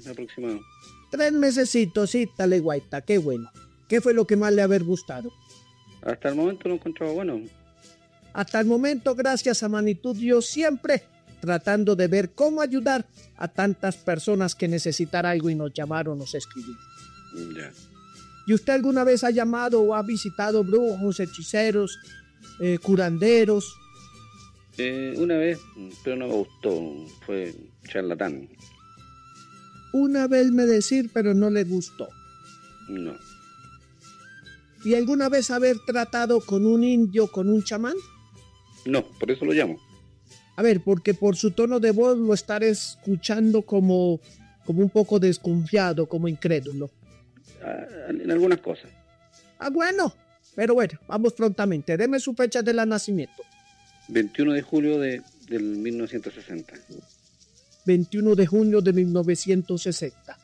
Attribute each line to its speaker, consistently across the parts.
Speaker 1: aproximado.
Speaker 2: 3 mesecitos, sí, Taleguaita, qué bueno. ¿Qué fue lo que más le haber gustado?
Speaker 1: Hasta el momento lo he encontrado bueno.
Speaker 2: Hasta el momento, gracias a Magnitud, yo siempre tratando de ver cómo ayudar a tantas personas que necesitan algo y nos llamaron, nos escribieron.
Speaker 1: Ya.
Speaker 2: ¿Y usted alguna vez ha llamado o ha visitado brujos, hechiceros, curanderos?
Speaker 1: Una vez, pero no me gustó, fue charlatán.
Speaker 2: Una vez me decir, pero no le gustó.
Speaker 1: No,
Speaker 2: ¿Y alguna vez haber tratado con un indio, con un chamán?
Speaker 1: no, por eso lo llamo.
Speaker 2: A ver, porque por su tono de voz lo estaré escuchando como un poco desconfiado, como incrédulo.
Speaker 1: En algunas cosas.
Speaker 2: Ah, bueno, pero bueno, vamos prontamente. Deme su fecha de la nacimiento.
Speaker 1: 21 de julio del 1960.
Speaker 2: 21 de junio de 1960.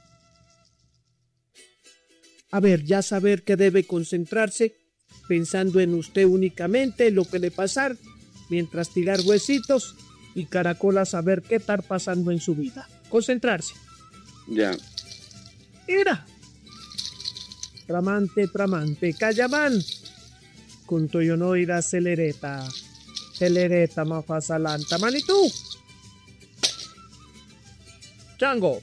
Speaker 2: A ver, ya saber que debe concentrarse, pensando en usted únicamente, lo que le pasar, mientras tirar huesitos y caracol a saber qué estar pasando en su vida. Concentrarse.
Speaker 1: Ya.
Speaker 2: Mira. Tramante, Cayamán. Kunto yo no irá celereta mafasalanta, manitú. Chango.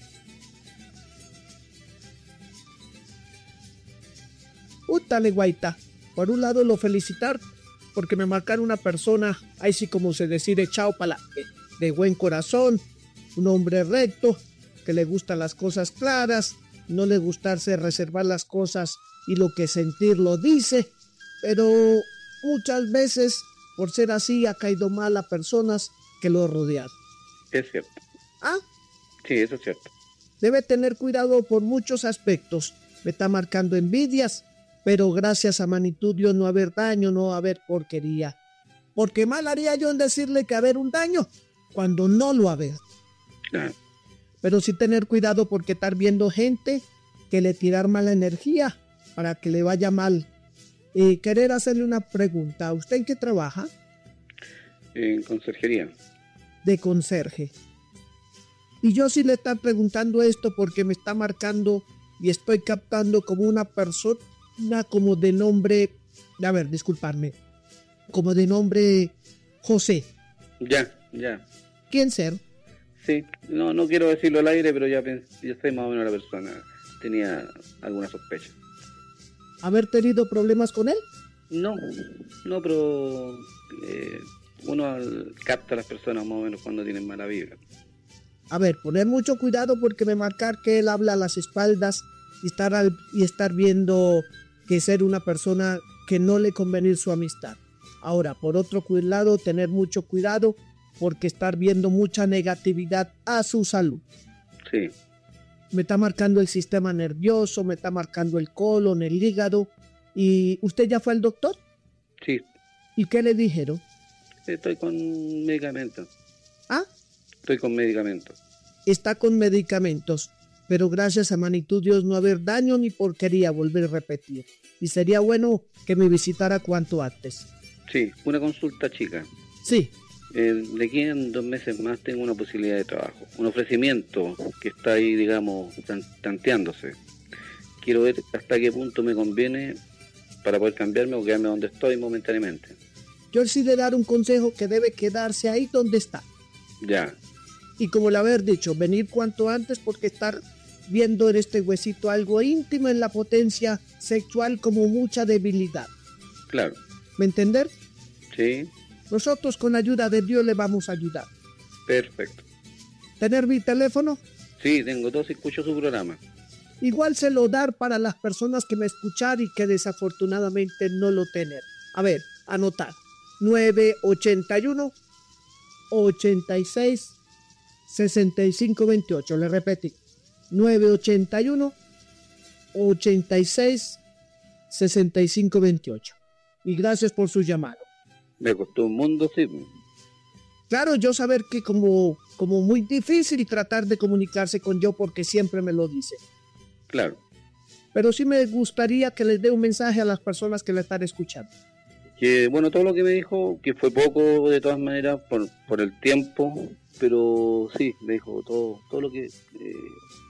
Speaker 2: Útale, guaita. Por un lado lo felicitar porque me marcaron una persona, ahí sí como se decide, echado pa'lante, de buen corazón, un hombre recto, que le gustan las cosas claras, no le gustarse reservar las cosas y lo que sentir lo dice, pero muchas veces por ser así ha caído mal a personas que lo rodean.
Speaker 1: Es cierto.
Speaker 2: ¿Ah?
Speaker 1: Sí, eso es cierto.
Speaker 2: Debe tener cuidado por muchos aspectos. Me está marcando envidias, pero gracias a Magnitud Dios no haber daño, no haber porquería. Porque mal haría yo en decirle que haber un daño cuando no lo haber.
Speaker 1: Claro.
Speaker 2: Pero sí tener cuidado porque estar viendo gente que le tirar mala energía para que le vaya mal. Y querer hacerle una pregunta. ¿Usted en qué trabaja?
Speaker 1: En conserjería.
Speaker 2: De conserje. Y yo sí le estoy preguntando esto porque me está marcando y estoy captando como una persona como de nombre, a ver, disculparme, como de nombre José.
Speaker 1: Ya.
Speaker 2: ¿Quién ser?
Speaker 1: Sí, no quiero decirlo al aire, pero ya sé más o menos la persona. Tenía alguna sospecha.
Speaker 2: ¿Haber tenido problemas con él?
Speaker 1: No, pero uno capta a las personas más o menos cuando tienen mala vibra.
Speaker 2: A ver, poner mucho cuidado porque me marcar que él habla a las espaldas y estar viendo que ser una persona que no le convenir su amistad. Ahora, por otro lado, tener mucho cuidado porque estar viendo mucha negatividad a su salud.
Speaker 1: Sí.
Speaker 2: Me está marcando el sistema nervioso, me está marcando el colon, el hígado. ¿Y usted ya fue al doctor?
Speaker 1: Sí.
Speaker 2: ¿Y qué le dijeron?
Speaker 1: Estoy con medicamentos.
Speaker 2: ¿Ah?
Speaker 1: Estoy con medicamentos.
Speaker 2: Está con medicamentos, pero gracias a Magnitud Dios no haber daño ni porquería, volver a repetir. Y sería bueno que me visitara cuanto antes.
Speaker 1: Sí, una consulta chica.
Speaker 2: Sí.
Speaker 1: De aquí en 2 meses más tengo una posibilidad de trabajo, un ofrecimiento que está ahí, digamos, tanteándose. Quiero ver hasta qué punto me conviene para poder cambiarme o quedarme donde estoy momentáneamente.
Speaker 2: Yo sí le daré un consejo que debe quedarse ahí donde está.
Speaker 1: Ya.
Speaker 2: Y como le haber dicho, venir cuanto antes porque estar viendo en este huesito algo íntimo en la potencia sexual como mucha debilidad.
Speaker 1: Claro.
Speaker 2: ¿Me entender?
Speaker 1: Sí.
Speaker 2: Nosotros con ayuda de Dios le vamos a ayudar.
Speaker 1: Perfecto.
Speaker 2: ¿Tener mi teléfono?
Speaker 1: Sí, tengo 2 y escucho su programa.
Speaker 2: Igual se lo dar para las personas que me escuchar y que desafortunadamente no lo tener. A ver, anotar. 981 86 65 28. Le repetí. 981 86 65 28. Y gracias por su llamado.
Speaker 1: Me costó un mundo, sí.
Speaker 2: Claro, yo saber que como muy difícil tratar de comunicarse con yo porque siempre me lo dice.
Speaker 1: Claro.
Speaker 2: Pero sí me gustaría que les dé un mensaje a las personas que le están escuchando.
Speaker 1: Que bueno, todo lo que me dijo, que fue poco de todas maneras por el tiempo, pero sí, me dijo todo lo que